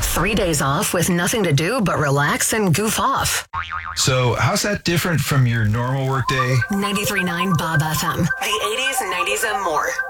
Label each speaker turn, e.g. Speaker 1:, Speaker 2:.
Speaker 1: 3 days off with nothing to do but relax and goof off.
Speaker 2: So how's that different from your normal workday?
Speaker 1: 93.9 Bob FM. The 80s, 90s, and more.